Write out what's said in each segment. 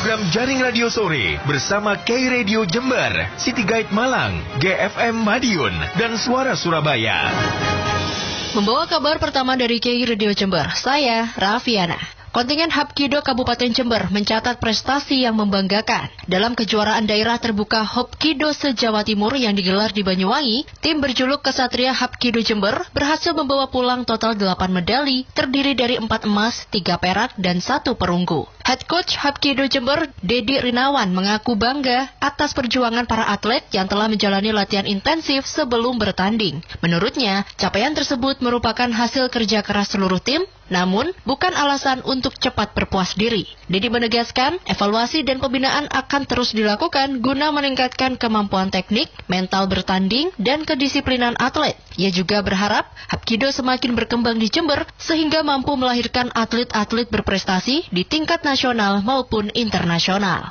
program Jaring Radio Sore bersama K-Radio Jember, City Guide Malang, GFM Madiun, dan Suara Surabaya. Membawa kabar pertama dari K-Radio Jember, saya Raffiana. Kontingen Hapkido Kabupaten Jember mencatat prestasi yang membanggakan. Dalam kejuaraan daerah terbuka Hapkido se-Jawa Timur yang digelar di Banyuwangi, tim berjuluk Kesatria Hapkido Jember berhasil membawa pulang total 8 medali, terdiri dari 4 emas, 3 perak, dan 1 perunggu. Head Coach Hapkido Jember, Dedi Rinawan, mengaku bangga atas perjuangan para atlet yang telah menjalani latihan intensif sebelum bertanding. Menurutnya, capaian tersebut merupakan hasil kerja keras seluruh tim, namun bukan alasan untuk cepat berpuas diri. Dedi menegaskan, evaluasi dan pembinaan akan terus dilakukan guna meningkatkan kemampuan teknik, mental bertanding, dan kedisiplinan atlet. Ia juga berharap Hapkido semakin berkembang di Jember sehingga mampu melahirkan atlet-atlet berprestasi di tingkat nasional maupun internasional.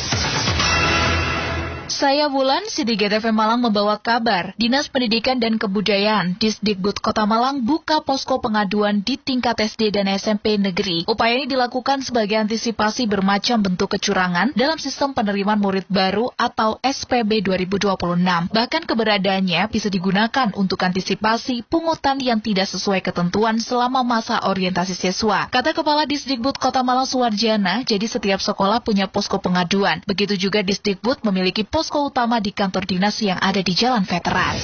Saya Wulan, City Guide FM Malang membawa kabar. Dinas Pendidikan dan Kebudayaan Disdikbud Kota Malang buka posko pengaduan di tingkat SD dan SMP negeri. Upaya ini dilakukan sebagai antisipasi bermacam bentuk kecurangan dalam sistem penerimaan murid baru atau SPB 2026. Bahkan keberadaannya bisa digunakan untuk antisipasi pungutan yang tidak sesuai ketentuan selama masa orientasi siswa. Kata Kepala Disdikbud Kota Malang Suwarjana, jadi setiap sekolah punya posko pengaduan. Begitu juga Disdikbud memiliki posko utama di kantor dinas yang ada di Jalan Veteran.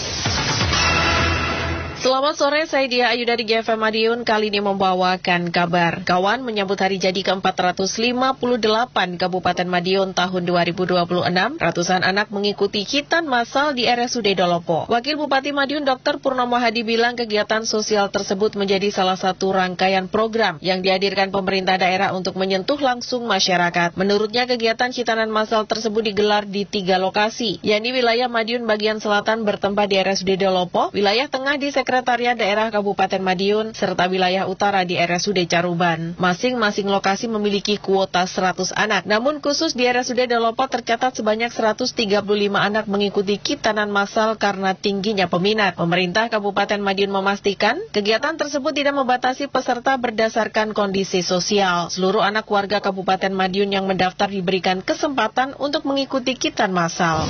Selamat sore, saya Dia Ayu dari GFM Madiun. Kali ini membawakan kabar. Kawan menyambut hari jadi ke-458 Kabupaten Madiun tahun 2026. Ratusan anak mengikuti khitan massal di RSUD Dolopo. Wakil Bupati Madiun Dr. Purnomo Hadi bilang kegiatan sosial tersebut menjadi salah satu rangkaian program yang dihadirkan pemerintah daerah untuk menyentuh langsung masyarakat. Menurutnya kegiatan khitanan massal tersebut digelar di 3 lokasi, yakni wilayah Madiun bagian selatan bertempat di RSUD Dolopo, wilayah tengah di Sekretariat Daerah Kabupaten Madiun, serta wilayah utara di RSUD Caruban. Masing-masing lokasi memiliki kuota 100 anak. Namun khusus di RSUD Dolopo tercatat sebanyak 135 anak mengikuti khitanan massal karena tingginya peminat. Pemerintah Kabupaten Madiun memastikan kegiatan tersebut tidak membatasi peserta berdasarkan kondisi sosial. Seluruh anak warga Kabupaten Madiun yang mendaftar diberikan kesempatan untuk mengikuti khitan massal.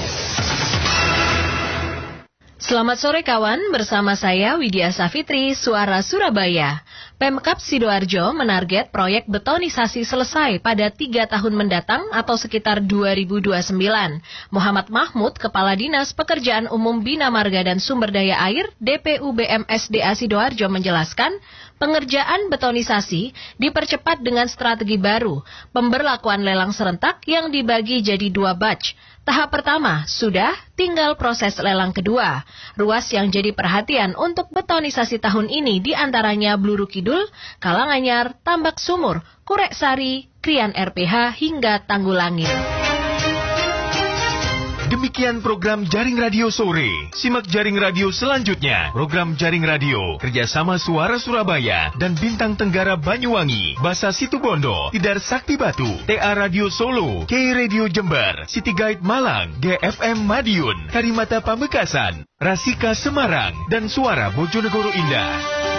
Selamat sore kawan, bersama saya Widya Safitri, Suara Surabaya. Pemkab Sidoarjo menarget proyek betonisasi selesai pada 3 tahun mendatang atau sekitar 2029. Muhammad Mahmud, Kepala Dinas Pekerjaan Umum Bina Marga dan Sumber Daya Air DPUBM SDA Sidoarjo menjelaskan, pengerjaan betonisasi dipercepat dengan strategi baru, pemberlakuan lelang serentak yang dibagi jadi 2 batch. Tahap pertama sudah, tinggal proses lelang kedua. Ruas yang jadi perhatian untuk betonisasi tahun ini diantaranya Bluru Kidul, Kalanganyar, Tambak Sumur, Kurek Sari, Krian RPH hingga Tanggulangin. Demikian program Jaring Radio Sore. Simak Jaring Radio selanjutnya. Program Jaring Radio kerjasama Suara Surabaya dan Bintang Tenggara Banyuwangi, Basa Situbondo, Tidar Sakti Batu, TA Radio Solo, K-Radio Jember, City Guide Malang, GFM Madiun, Karimata Pamekasan, Rasika Semarang, dan Suara Bojonegoro Indah.